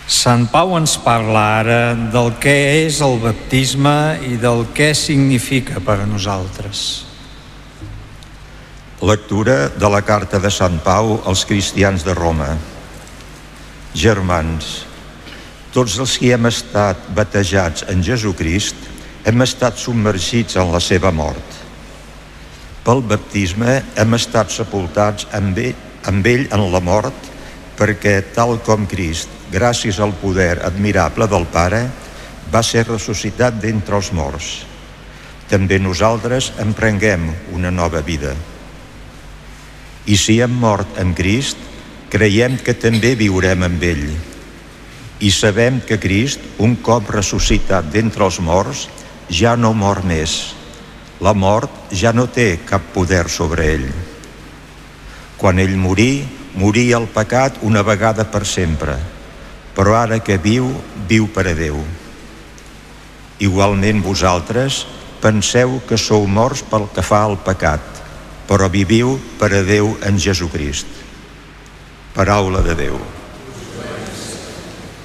Sant Pau ens parla ara del que és el baptisme i del què significa per a nosaltres. Lectura de la carta de Sant Pau als cristians de Roma. Germans, tots els que hem estat batejats en Jesucrist hem estat submergits en la seva mort. Pel baptisme hem estat sepultats amb ell en la mort, perquè, tal com Crist, gràcies al poder admirable del Pare, va ser ressuscitat d'entre els morts. També nosaltres emprenguem una nova vida. I si hem mort amb Crist, creiem que també viurem amb ell. I sabem que Crist, un cop ressuscitat d'entre els morts, ja no mor més. La mort ja no té cap poder sobre ell. Quan ell morí el pecat una vegada per sempre, però ara que viu per a Déu. Igualment vosaltres penseu que sou morts pel que fa al pecat, però viviu per a Déu en Jesucrist. Paraula de Déu.